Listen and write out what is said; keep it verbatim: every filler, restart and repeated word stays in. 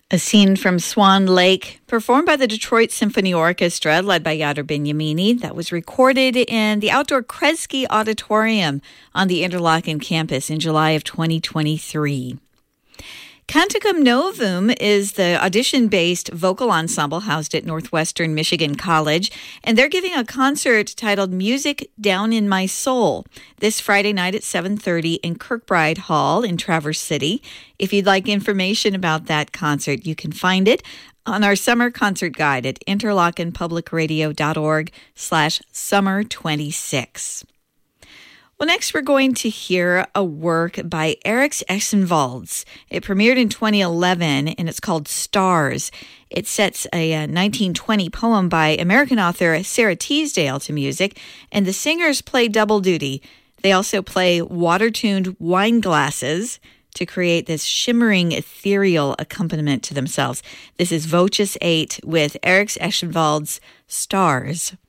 A scene from Swan Lake, performed by the Detroit Symphony Orchestra, led by Yadar Binyamini, that was recorded in the outdoor Kresge Auditorium on the Interlochen campus in July of twenty twenty-three. Canticum Novum is the audition-based vocal ensemble housed at Northwestern Michigan College, and they're giving a concert titled Music Down in My Soul this Friday night at seven thirty in Kirkbride Hall in Traverse City. If you'd like information about that concert, you can find it on our summer concert guide at interlochenpublicradio.org slash summer 26. Well, next we're going to hear a work by Eriks Eschenwalds. It premiered in twenty eleven, and it's called Stars. It sets a, a nineteen twenty poem by American author Sarah Teasdale to music, and the singers play double duty. They also play water-tuned wine glasses to create this shimmering, ethereal accompaniment to themselves. This is Voces eight with Eriks Eschenwalds' Stars.